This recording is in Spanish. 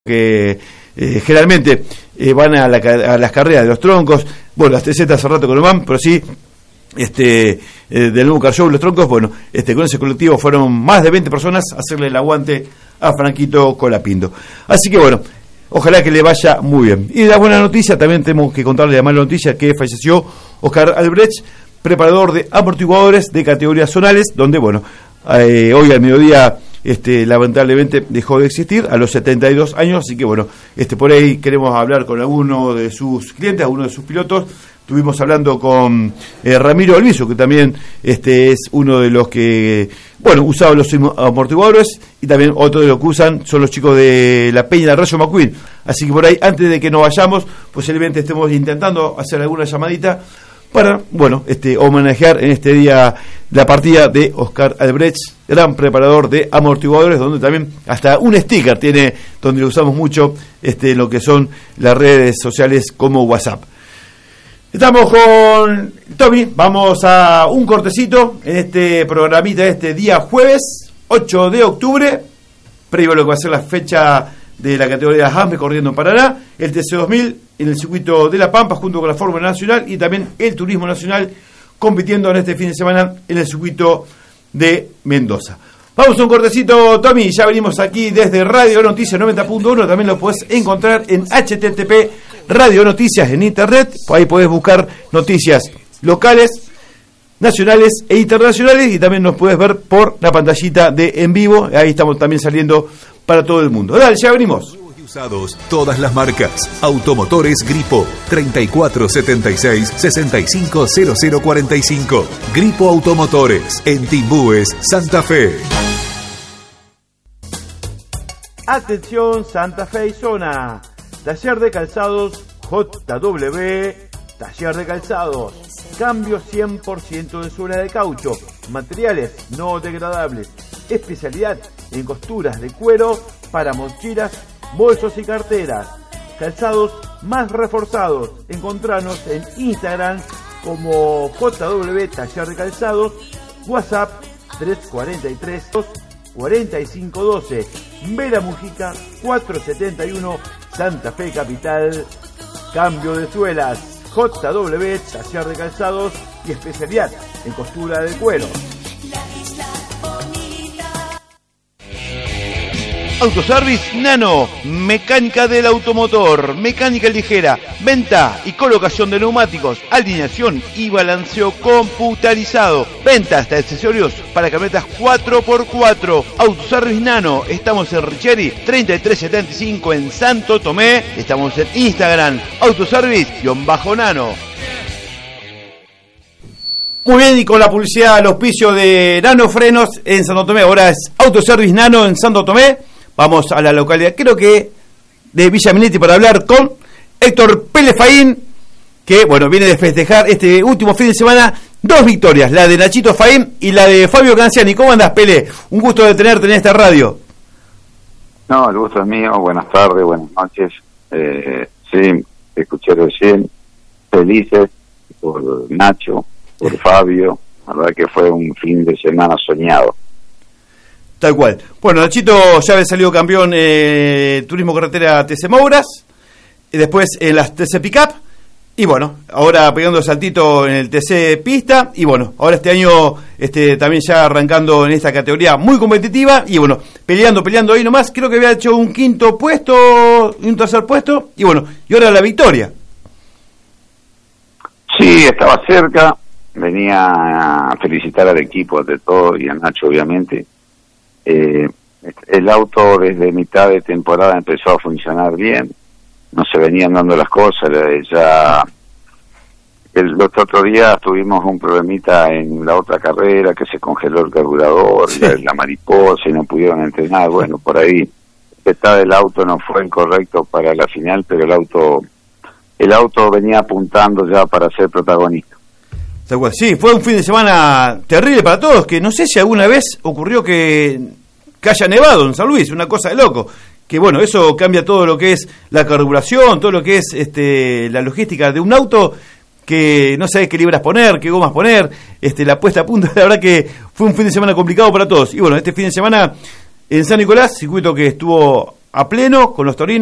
que generalmente van a las carreras de los troncos, bueno, las TZ hace rato que no van, pero sí del nuevo car show, los troncos, bueno, con ese colectivo fueron más de 20 personas a hacerle el aguante a Franquito Colapinto. Así que bueno, ojalá que le vaya muy bien. Y la buena noticia, también tenemos que contarle la mala noticia, que falleció Oscar Albrecht, preparador de amortiguadores de categorías zonales, donde bueno, hoy al mediodía lamentablemente dejó de existir a los 72 años, así que bueno, por ahí queremos hablar con alguno de sus clientes, alguno de sus pilotos. Estuvimos hablando con Ramiro Alviso, que también es uno de los que, bueno, usaba los amortiguadores, y también otro de los que usan son los chicos de la Peña de Rayo McQueen. Así que por ahí, antes de que nos vayamos, posiblemente estemos intentando hacer alguna llamadita para, bueno, homenajear en este día la partida de Oscar Albrecht, gran preparador de amortiguadores, donde también hasta un sticker tiene, donde lo usamos mucho en lo que son las redes sociales como WhatsApp. Estamos con Tommy, vamos a un cortecito en este programita de este día jueves 8 de octubre, previo a lo que va a ser la fecha de la categoría Hampe corriendo en Paraná, el TC2000 en el circuito de La Pampa junto con la Fórmula Nacional y también el Turismo Nacional compitiendo en este fin de semana en el circuito de Mendoza. Vamos a un cortecito, Tommy, ya venimos aquí desde Radio Noticias 90.1, también lo podés encontrar en HTTP Radio Noticias en internet, ahí podés buscar noticias locales, nacionales e internacionales, y también nos podés ver por la pantallita de en vivo, ahí estamos también saliendo para todo el mundo. Dale, ya venimos. Usados, todas las marcas. Automotores Gripo, 3476-650045. Gripo Automotores, en Timbúes, Santa Fe. Atención Santa Fe y zona. Taller de calzados JW. Taller de calzados. Cambio 100% de suela de caucho. Materiales no degradables. Especialidad en costuras de cuero para mochilas, bolsos y carteras. Calzados más reforzados. Encontranos en Instagram como JW Taller de Calzados. WhatsApp 343 4512. Vera Mujica 471 Santa Fe Capital. Cambio de suelas JW Taller de Calzados y especialidad en costura de cuero. Autoservice Nano, mecánica del automotor, mecánica ligera, venta y colocación de neumáticos, alineación y balanceo computarizado, ventas de accesorios para camionetas 4x4. Autoservice Nano, estamos en Richeri 3375 en Santo Tomé, estamos en Instagram, autoservice_nano. Muy bien, y con la publicidad al auspicio de Nano Frenos en Santo Tomé, ahora es Autoservice Nano en Santo Tomé. Vamos a la localidad, creo que de Villa Minetti, para hablar con Héctor Pérez Faín, que bueno, viene de festejar este último fin de semana 2 victorias, la de Nachito Faín y la de Fabio Canciani. ¿Cómo andás, Pele? Un gusto de tenerte en esta radio. No, el gusto es mío, buenas tardes, buenas noches. Sí, te escuché recién, felices por Nacho, por Fabio, la verdad que fue un fin de semana soñado. Tal cual. Bueno, Nachito ya había salido campeón Turismo Carretera TC Mouras, y después en las TC Pickup, y bueno, ahora pegando el saltito en el TC Pista, y bueno, ahora este año también ya arrancando en esta categoría muy competitiva, y bueno, peleando ahí nomás, creo que había hecho un quinto puesto, un tercer puesto, y bueno, y ahora la victoria. Sí, estaba cerca, venía a felicitar al equipo de todo, y a Nacho obviamente. El auto desde mitad de temporada empezó a funcionar bien, no se venían dando las cosas, ya los otros días tuvimos un problemita en la otra carrera, que se congeló el carburador, sí. la mariposa, y no pudieron entrenar. Bueno, por ahí el estado del auto no fue el correcto para la final, pero el auto venía apuntando ya para ser protagonista. Sí, fue un fin de semana terrible para todos, que no sé si alguna vez ocurrió que haya nevado en San Luis, una cosa de loco, que bueno, eso cambia todo lo que es la carburación, todo lo que es la logística de un auto, que no sabes qué libras poner, qué gomas poner, la puesta a punto. La verdad que fue un fin de semana complicado para todos. Y bueno, este fin de semana en San Nicolás, circuito que estuvo a pleno con los torinos.